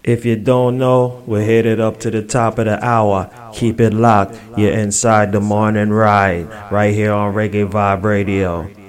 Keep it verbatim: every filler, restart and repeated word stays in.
If you don't know, we're headed up to the top of the hour. Keep it locked. You're inside the morning ride, right here on Reggae Vibe Radio.